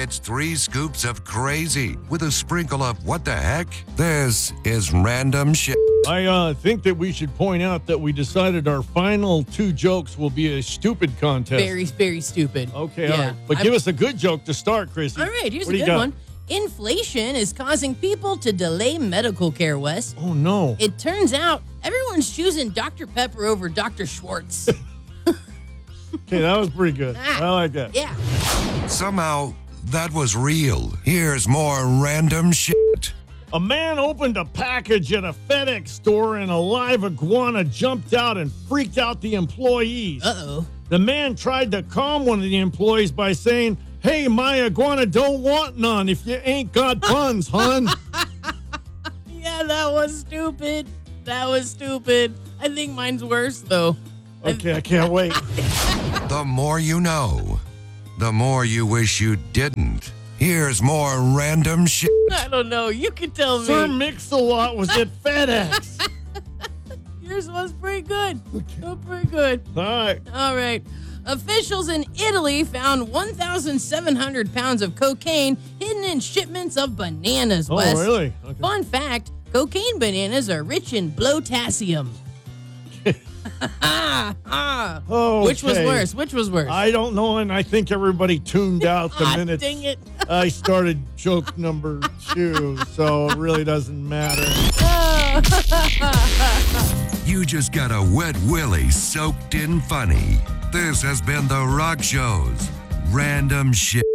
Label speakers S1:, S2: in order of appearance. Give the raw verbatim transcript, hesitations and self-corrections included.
S1: It's three scoops of crazy with a sprinkle of what the heck? This is random shit.
S2: I uh, think that we should point out that we decided our final two jokes will be a stupid contest.
S3: Very, very stupid.
S2: Okay,
S3: Yeah.
S2: all right. But
S3: I-
S2: give us a good joke to start, Chrissy.
S3: All right, here's
S2: What
S3: a
S2: do you
S3: good
S2: got?
S3: one. Inflation is causing people to delay medical care, Wes.
S2: Oh, no.
S3: It turns out everyone's choosing Doctor Pepper over Doctor Schwartz.
S2: Okay, that was pretty good.
S3: Ah.
S2: I like that.
S3: Yeah.
S1: Somehow, that was real. Here's more random shit.
S2: A man opened a package at a FedEx store and a live iguana jumped out and freaked out the employees.
S3: Uh-oh.
S2: The man tried to calm one of the employees by saying, "Hey, my iguana don't want none if you ain't got buns, hun."
S3: Yeah, that was stupid. That was stupid. I think mine's worse, though.
S2: Okay, I can't wait.
S1: The more you know, the more you wish you didn't. Here's more random shit.
S3: I don't know. You can tell me.
S2: Sir Mix-a-Lot was at FedEx.
S3: Yours was pretty good. Oh, pretty good.
S2: All right.
S3: All right. Officials in Italy found one thousand seven hundred pounds of cocaine hidden in shipments of bananas,
S2: Oh,
S3: Wes.
S2: really? Okay.
S3: Fun fact, cocaine bananas are rich in blotassium.
S2: Oh,
S3: Which was worse? Which was worse?
S2: I don't know, and I think everybody tuned out the
S3: Ah,
S2: minute
S3: dang it.
S2: I started joke number two, so it really doesn't matter.
S1: You just got a wet willy soaked in funny. This has been The Rock Show's Random Shit.